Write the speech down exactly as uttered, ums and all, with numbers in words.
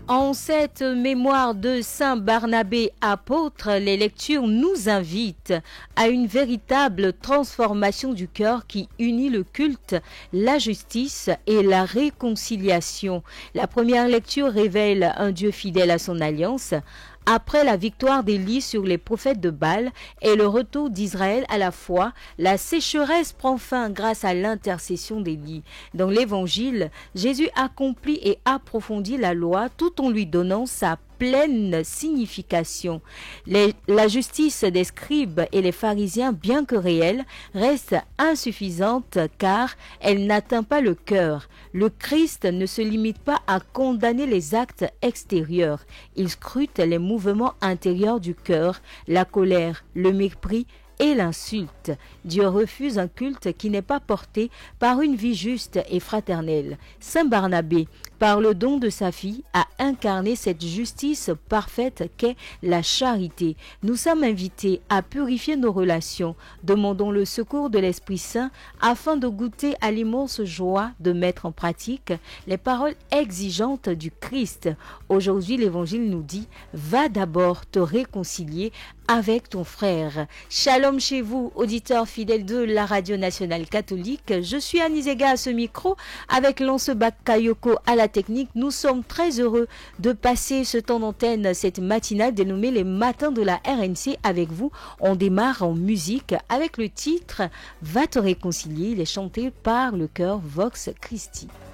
En cette mémoire de Saint Barnabé apôtre, les lectures nous invitent à une véritable transformation du cœur qui unit le culte, la justice et la réconciliation. La première lecture révèle un Dieu fidèle à son alliance. Après la victoire d'Élie sur les prophètes de Baal et le retour d'Israël à la foi, la sécheresse prend fin grâce à l'intercession d'Élie. Dans l'Évangile, Jésus accomplit et approfondit la loi tout en lui donnant sa pleine signification. Les, la justice des scribes et les pharisiens, bien que réelle, reste insuffisante car elle n'atteint pas le cœur. Le Christ ne se limite pas à condamner les actes extérieurs. Il scrute les mouvements intérieurs du cœur, la colère, le mépris et l'insulte. Dieu refuse un culte qui n'est pas porté par une vie juste et fraternelle. Saint Barnabé, par le don de sa fille, a incarné cette justice parfaite qu'est la charité. Nous sommes invités à purifier nos relations. Demandons le secours de l'Esprit Saint afin de goûter à l'immense joie de mettre en pratique les paroles exigeantes du Christ. Aujourd'hui, l'Évangile nous dit « Va d'abord te réconcilier avec ton frère ». Shalom chez vous, auditeurs fidèles de la Radio Nationale Catholique. Je suis Anisega à ce micro avec Lance Bakayoko à la technique. Nous sommes très heureux de passer ce temps d'antenne, cette matinale dénommée les matins de la R N C avec vous. On démarre en musique avec le titre Va te réconcilier. Il est chanté par le chœur Vox Christi.